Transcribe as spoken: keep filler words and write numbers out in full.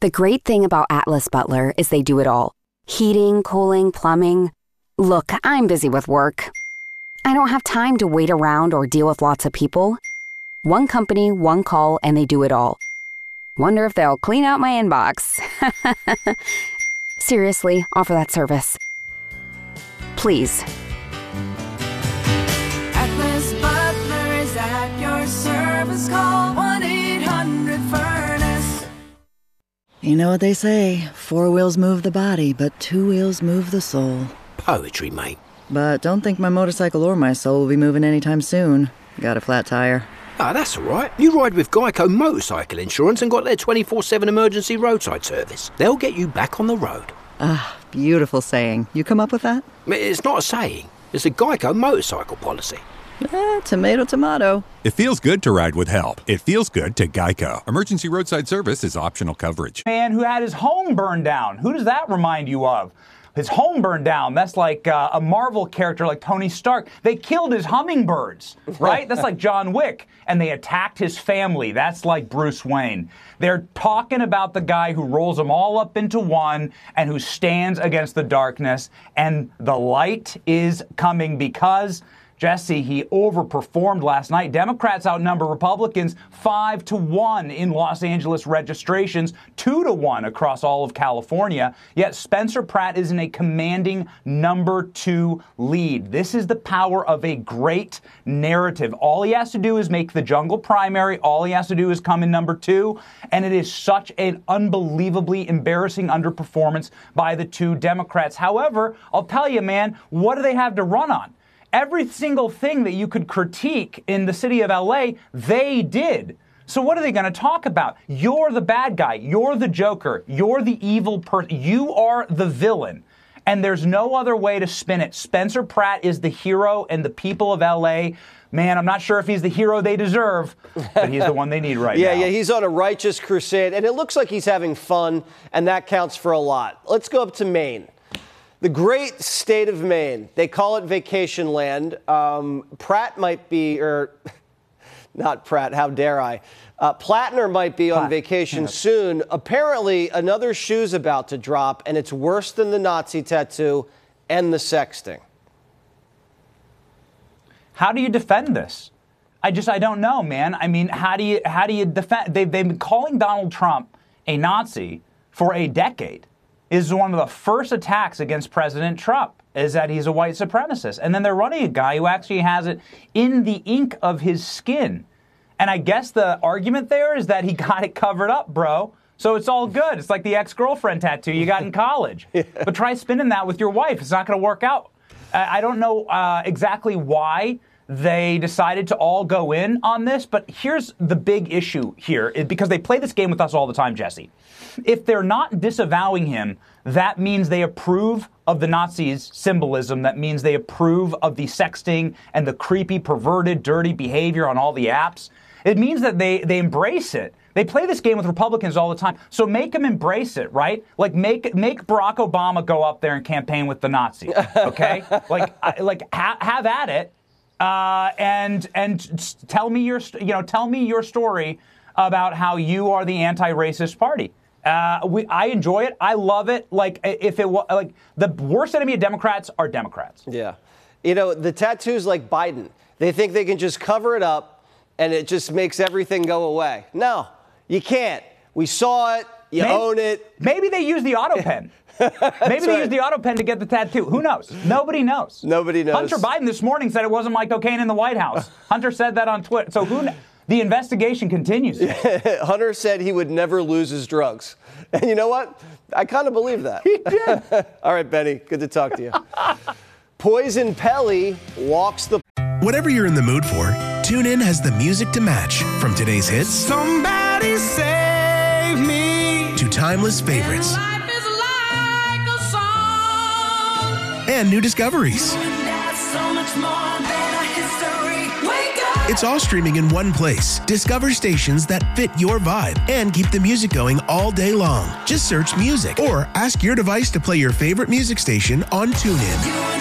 The great thing about Atlas Butler is they do it all. Heating, cooling, plumbing. Look, I'm busy with work. I don't have time to wait around or deal with lots of people. One company, one call, and they do it all. Wonder if they'll clean out my inbox. Seriously, offer that service. Please. Atlas Butler is at your service. Call one eight hundred furnace. You know what they say, four wheels move the body, but two wheels move the soul. Poetry, mate. But don't think my motorcycle or my soul will be moving anytime soon. Got a flat tire. Ah, that's all right. You ride with Geico Motorcycle Insurance and got their twenty-four seven emergency roadside service. They'll get you back on the road. Ah, beautiful saying. You come up with that? It's not a saying. It's a Geico motorcycle policy. Eh, tomato, tomato. It feels good to ride with help. It feels good to Geico. Emergency roadside service is optional coverage. Man who had his home burned down. Who does that remind you of? His home burned down. That's like uh, a Marvel character like Tony Stark. They killed his hummingbirds, right? That's like John Wick. And they attacked his family. That's like Bruce Wayne. They're talking about the guy who rolls them all up into one and who stands against the darkness. And the light is coming because, Jesse, he overperformed last night. Democrats outnumber Republicans five to one in Los Angeles registrations, two to one across all of California. Yet Spencer Pratt is in a commanding number two lead. This is the power of a great narrative. All he has to do is make the jungle primary. All he has to do is come in number two. And it is such an unbelievably embarrassing underperformance by the two Democrats. However, I'll tell you, man, what do they have to run on? Every single thing that you could critique in the city of L A, they did. So what are they going to talk about? You're the bad guy. You're the Joker. You're the evil person. You are the villain. And there's no other way to spin it. Spencer Pratt is the hero, and the people of L A, man, I'm not sure if he's the hero they deserve, but he's the one they need right yeah, now. Yeah, he's on a righteous crusade, and it looks like he's having fun, and that counts for a lot. Let's go up to Maine. The great state of Maine. They call it vacation land. Um, Pratt might be, or not Pratt, how dare I? Uh, Plattner might be on Platt. vacation yeah. soon. Apparently, another shoe's about to drop, and it's worse than the Nazi tattoo and the sexting. How do you defend this? I just, I don't know, man. I mean, how do you, how do you defend? They've, they've been calling Donald Trump a Nazi for a decade. Is one of the first attacks against President Trump, is that he's a white supremacist. And then they're running a guy who actually has it in the ink of his skin. And I guess the argument there is that he got it covered up, bro. So it's all good. It's like the ex-girlfriend tattoo you got in college. yeah. But try spinning that with your wife. It's not going to work out. I don't know uh, exactly why they decided to all go in on this, but here's the big issue here, because they play this game with us all the time, Jesse. If they're not disavowing him, that means they approve of the Nazis' symbolism. That means they approve of the sexting and the creepy, perverted, dirty behavior on all the apps. It means that they, they embrace it. They play this game with Republicans all the time. So make them embrace it, right? Like make make Barack Obama go up there and campaign with the Nazis, okay? like like ha- have at it. Uh, and and tell me your you know tell me your story about how you are the anti-racist party. Uh, we, I enjoy it. I love it. Like if it was like the worst enemy of Democrats are Democrats. Yeah, you know the tattoos like Biden. They think they can just cover it up, and it just makes everything go away. No, you can't. We saw it. You maybe, own it. Maybe they use the auto pen. Maybe they right. used the auto pen to get the tattoo. Who knows? Nobody knows. Nobody knows. Hunter Biden this morning said it wasn't like cocaine in the White House. Hunter said that on Twitter. So who? The investigation continues. Hunter said he would never lose his drugs. And you know what? I kind of believe that. He did. All right, Benny. Good to talk to you. Poison Pelly walks the... Whatever you're in the mood for, TuneIn has the music to match. From today's hits... Somebody save me. ...to timeless favorites. Life is like a song. And new discoveries. You and I, so much more than a history. Wake up. It's all streaming in one place. Discover stations that fit your vibe and keep the music going all day long. Just search music or ask your device to play your favorite music station on TuneIn.